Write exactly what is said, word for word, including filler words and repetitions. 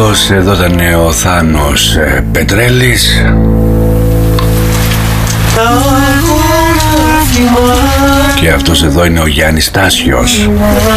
Καλώς, εδώ ήταν ο Θάνος ε, Πετρέλης. Και αυτός εδώ είναι ο Γιάννης Τάσιος.